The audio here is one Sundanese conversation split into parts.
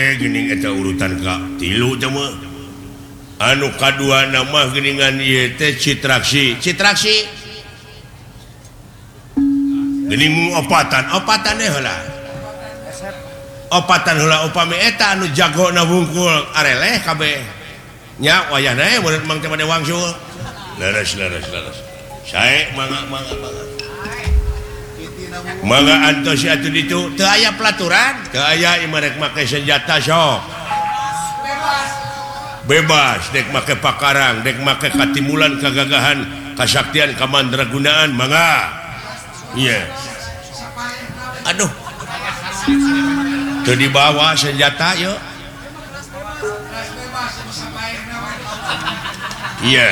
gening eta urutan ka tilu teh mah anu kadua nama geningan ieu teh citraksi gening opatan heula upami eta anu jagona wungkul areleh kabeh nya wayahna murid mang teh bade wangsul leres sae mangga antos atuh ditu teu aya pelaturan teu aya ieu make senjata sok bebas dek make pakarang dek make katimulan kagagahan kasaktian kamandragunaan mangga iya aduh teu dibawa senjata yuk iya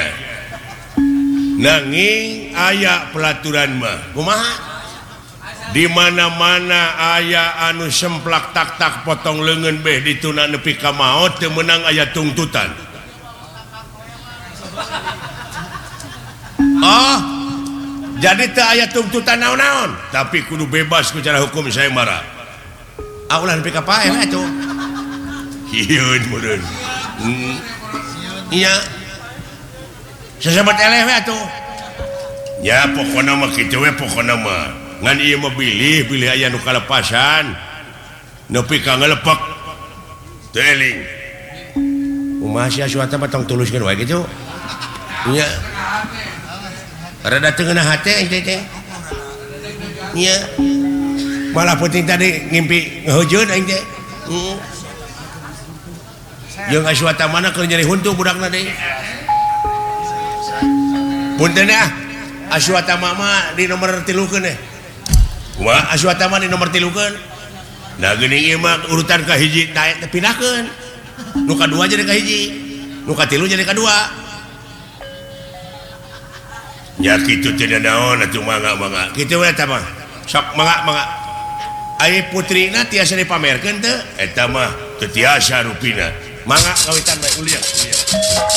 nanging aya pelaturan mah kumaha di mana-mana aya anu semplak tak potong leungeun beh dituna nepi ka maot teu meunang aya tungtutan. Oh, jadi teu aya tungtutan naon-naon, tapi kudu bebas ku cara hukum saya marah. Ulah nepi ka pae we atuh. Hieun meureun. Iya. Sasabat eleh we atuh. Ya pokona mah kitu we pokona mah. Ngan ieu mah bilih aya nu kalepasan nepi ka ngalepek teu eling kumaha sia suata mah tong tuluskeun wae kitu nya rada teu ngeunah hate ente teh nya malah penting tadi ngimpi ngeujeun aing teh jeung asuata mana keur nyari huntu budakna deui punten ah asuata mama di nomor 3 keun wah asuata mah di nomor 3 keun nah geuning ieu mah urutan ka hiji naik pindahkeun nu kadua jadi ka hiji nu katilu jadi kadua nya kitu teh naon atuh mangga kitu we eta mah sok mangga ai putrina tiasa dipamerkeun teu eta mah teu tiasa rupina mangga kawitan bae uliang